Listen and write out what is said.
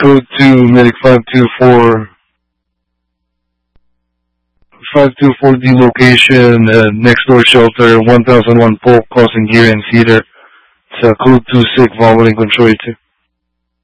Code 2, Medic 524D location, next door shelter, 1001 Polk, causing gear and cedar. It's Code 2 SIG, vomiting control 2.